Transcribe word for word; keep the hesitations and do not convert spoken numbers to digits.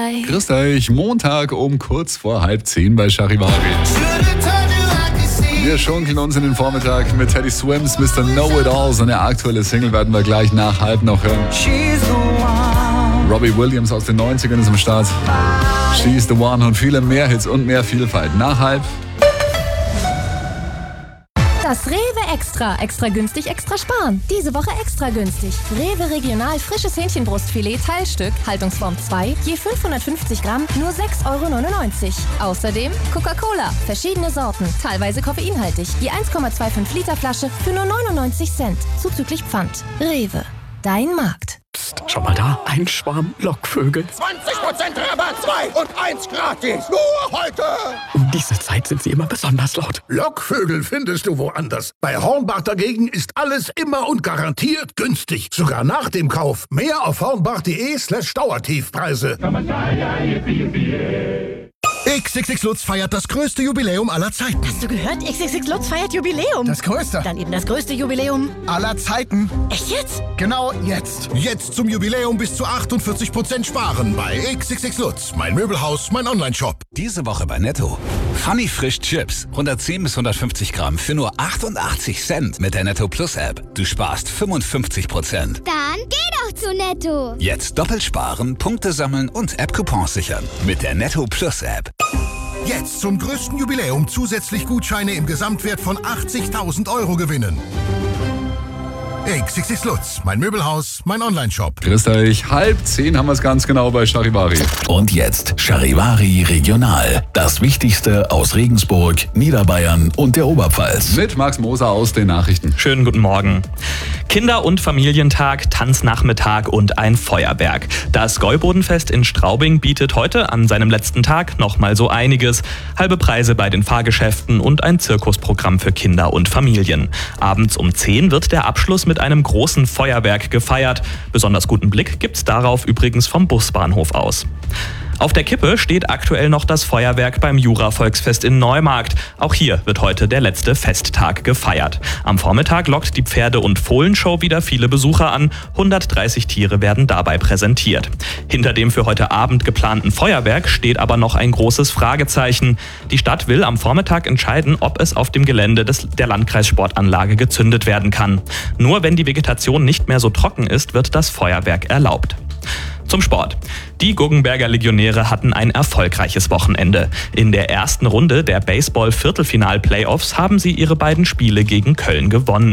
drei. Grüßt euch, Montag um kurz vor halb zehn bei Charivari. Wir schunkeln uns in den Vormittag mit Teddy Swims, Mister Know-It-All. Seine aktuelle Single werden wir gleich nach halb noch hören. Robbie Williams aus den neunzigern ist am Start. She's the One und viele mehr Hits und mehr Vielfalt. Nach halb. Das Rewe Extra. Extra günstig, extra sparen. Diese Woche extra günstig. Rewe Regional frisches Hähnchenbrustfilet Teilstück, Haltungsform zwei, je fünfhundertfünfzig Gramm, nur sechs Euro neunundneunzig. Außerdem Coca-Cola, verschiedene Sorten, teilweise koffeinhaltig, je eins Komma fünfundzwanzig Liter Flasche für nur neunundneunzig Cent, zuzüglich Pfand. Rewe, dein Markt. Psst, schau mal da, ein Schwarm Lockvögel. zwanzig Prozent Rabatt, zwei und eins gratis. Nur heute. Um diese Zeit sind sie immer besonders laut. Lockvögel findest du woanders. Bei Hornbach dagegen ist alles immer und garantiert günstig. Sogar nach dem Kauf. Mehr auf hornbach.de slash Dauertiefpreise. X X X Lutz feiert das größte Jubiläum aller Zeiten. Hast du gehört? X X X Lutz feiert Jubiläum. Das größte Dann eben das größte Jubiläum aller Zeiten. Echt jetzt? Genau jetzt. Jetzt zum Jubiläum bis zu achtundvierzig Prozent sparen bei X X X Lutz. Mein Möbelhaus, mein Onlineshop. Diese Woche bei Netto. Funny Frisch Chips. hundertzehn bis hundertfünfzig Gramm für nur achtundachtzig Cent mit der Netto Plus App. Du sparst fünfundfünfzig Prozent. Dann geh doch zu Netto. Jetzt doppelt sparen, Punkte sammeln und App-Coupons sichern. Mit der Netto Plus App. Jetzt zum größten Jubiläum zusätzlich Gutscheine im Gesamtwert von achtzigtausend Euro gewinnen. X X X Lutz, mein Möbelhaus, mein Onlineshop. Grüßt euch, halb zehn haben wir es ganz genau bei Charivari. Und jetzt Charivari Regional. Das Wichtigste aus Regensburg, Niederbayern und der Oberpfalz. Mit Max Moser aus den Nachrichten. Schönen guten Morgen. Kinder- und Familientag, Tanznachmittag und ein Feuerwerk. Das Gäubodenfest in Straubing bietet heute an seinem letzten Tag nochmal so einiges. Halbe Preise bei den Fahrgeschäften und ein Zirkusprogramm für Kinder und Familien. Abends um zehn wird der Abschluss mit einem großen Feuerwerk gefeiert. Besonders guten Blick gibt's darauf übrigens vom Busbahnhof aus. Auf der Kippe steht aktuell noch das Feuerwerk beim Jura-Volksfest in Neumarkt. Auch hier wird heute der letzte Festtag gefeiert. Am Vormittag lockt die Pferde- und Fohlenshow wieder viele Besucher an. hundertdreißig Tiere werden dabei präsentiert. Hinter dem für heute Abend geplanten Feuerwerk steht aber noch ein großes Fragezeichen. Die Stadt will am Vormittag entscheiden, ob es auf dem Gelände des, der Landkreissportanlage gezündet werden kann. Nur wenn die Vegetation nicht mehr so trocken ist, wird das Feuerwerk erlaubt. Zum Sport. Die Guggenberger Legionäre hatten ein erfolgreiches Wochenende. In der ersten Runde der Baseball-Viertelfinal-Playoffs haben sie ihre beiden Spiele gegen Köln gewonnen.